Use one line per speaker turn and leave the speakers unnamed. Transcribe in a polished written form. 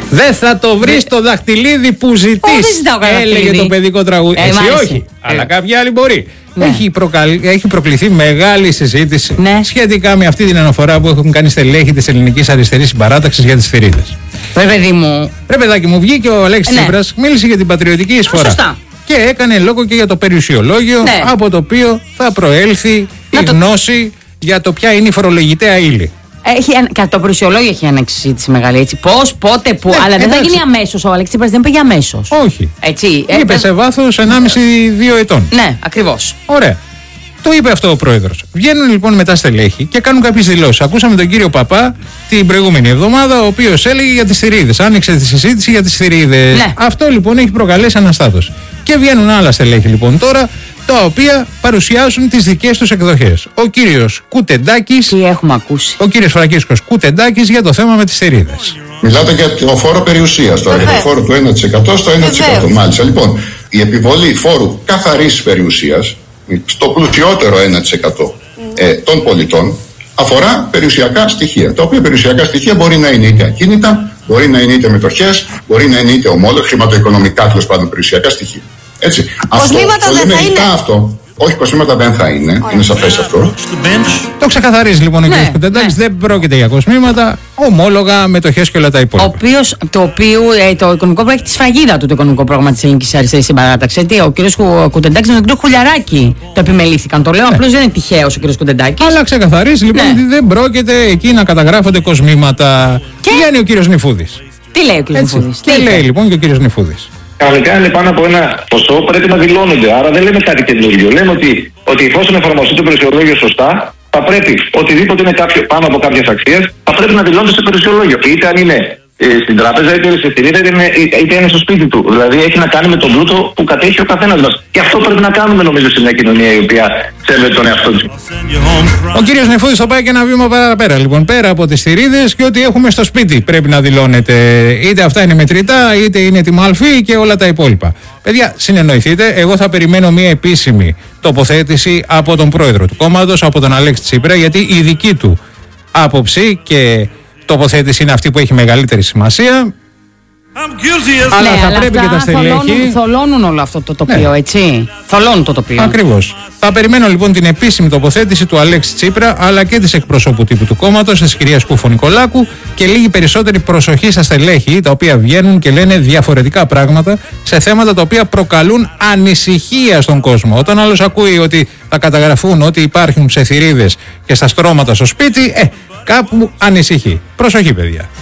Δεν θα το βρεις το δαχτυλίδι που ζητείς. Έλεγε το παιδικό τραγούδι. Εσύ όχι, αλλά κάποιοι άλλοι μπορεί. Ναι. Έχει προκληθεί μεγάλη συζήτηση σχετικά με αυτή την αναφορά που έχουν κάνει στελέχοι της Ελληνικής Αριστερής Συμπαράταξης για τις θηρίδες. Ρε παιδάκι μου, βγήκε ο Αλέξης Τσίπρας, μίλησε για την πατριωτική εισφορά. Σωστά. Και έκανε λόγο και για το περιουσιολόγιο, από το οποίο θα προέλθει η γνώση για το ποια είναι η φορολογητέα ύλη.
Το περιουσιολόγιο έχει ανοίξει συζήτηση μεγάλη. Έτσι. Πώς, πότε, πού. Αλλά δεν θα γίνει αμέσως. Ο Αλέξης Τσίπρας δεν πήγε αμέσως.
Όχι. Είπε σε βάθος 1,5-2 ετών.
Ναι, ακριβώς.
Ωραία. Το είπε αυτό ο πρόεδρος. Βγαίνουν λοιπόν μετά στελέχη και κάνουν κάποιες δηλώσεις. Ακούσαμε τον κύριο Παπά την προηγούμενη εβδομάδα, ο οποίος έλεγε για τις θηρίδες. Άνοιξε τη συζήτηση για τις θηρίδες. Ναι. Αυτό λοιπόν έχει προκαλέσει αναστάτωση. Και βγαίνουν άλλα στελέχη λοιπόν τώρα, τα οποία παρουσιάζουν τις δικές τους εκδοχές. Ο κύριος Κουτεντάκης.
Τι έχουμε ακούσει.
Ο κύριος Φραγκίσκος Κουτεντάκης για το θέμα με τις θηρίδες.
Μιλάτε για το φόρο περιουσίας τώρα, για το φόρο του 1% στο 1%. Μάλιστα. Λοιπόν, η επιβολή φόρου καθαρής περιουσίας στο πλουσιότερο 1% των πολιτών αφορά περιουσιακά στοιχεία. Τα οποία περιουσιακά στοιχεία μπορεί να είναι είτε ακίνητα, μπορεί να είναι είτε μετοχές, μπορεί να είναι είτε ομόλογα, χρηματοοικονομικά τέλος πάντων περιουσιακά στοιχεία. Έτσι.
Κοσμήματα
αυτό,
δεν θα είναι.
Αυτό. Όχι, κοσμήματα δεν θα είναι. Είναι σαφές αυτό.
Το ξεκαθαρίζει λοιπόν ο κ. Κουτεντάκης. Δεν πρόκειται για κοσμήματα, ομόλογα, μετοχές και όλα τα υπόλοιπα.
Το οποίο το οικονομικό πρόγραμμα έχει τη σφραγίδα του το οικονομικό πρόγραμμα της Ελληνικής Αριστερής Συμπαράταξης. Ο κ. Κουτεντάκης με τον κ. Χουλιαράκη το επιμελήθηκαν. Το λέω απλώς δεν είναι τυχαίος ο κ. Κουτεντάκης.
Αλλά ξεκαθαρίζει λοιπόν ότι δεν πρόκειται εκεί να καταγράφονται κοσμήματα. Και βγαίνει ο κ. Νηφούδης.
Τι λέει ο κ. Νηφούδης.
Τι λέει λοιπόν και ο κ. Νηφούδης.
Κανονικά είναι πάνω από ένα ποσό, πρέπει να δηλώνονται. Άρα δεν λέμε κάτι καινούριο. Λέμε ότι εφόσον εφαρμοστεί το περιουσιολόγιο σωστά, θα πρέπει οτιδήποτε είναι πάνω από κάποιες αξίες, θα πρέπει να δηλώνεται στο περιουσιολόγιο. Είτε αν είναι στην τράπεζα, είτε σε θηρίδα, είτε είναι στο σπίτι του. Δηλαδή έχει να κάνει με τον πλούτο που κατέχει ο καθένας μας. Και αυτό πρέπει να κάνουμε νομίζω σε μια κοινωνία η οποία σέβεται τον εαυτό της.
Ο κύριος Νηφούδης θα πάει και ένα βήμα παραπέρα. Λοιπόν, πέρα από τις θηρίδες και ό,τι έχουμε στο σπίτι πρέπει να δηλώνεται. Είτε αυτά είναι μετρητά, είτε είναι τιμαλφή και όλα τα υπόλοιπα. Παιδιά, συνεννοηθείτε. Εγώ θα περιμένω μια επίσημη τοποθέτηση από τον πρόεδρο του κόμματος, από τον Αλέξη Τσίπρα, γιατί η δική του άποψη και τοποθέτηση είναι αυτή που έχει μεγαλύτερη σημασία. Αλλά θα πρέπει και τα στελέχη.
Θολώνουν όλο αυτό το τοπίο, έτσι. Θολώνουν το τοπίο.
Ακριβώς. Θα περιμένω λοιπόν την επίσημη τοποθέτηση του Αλέξη Τσίπρα, αλλά και της εκπροσώπου τύπου του κόμματος, της κυρίας Κουφο-Νικολάκου, και λίγη περισσότερη προσοχή στα στελέχη, τα οποία βγαίνουν και λένε διαφορετικά πράγματα σε θέματα τα οποία προκαλούν ανησυχία στον κόσμο. Όταν άλλος ακούει ότι θα καταγραφούν ότι υπάρχουν σε θηρίδες και στα στρώματα στο σπίτι, κάπου ανησυχεί. Προσοχή, παιδιά.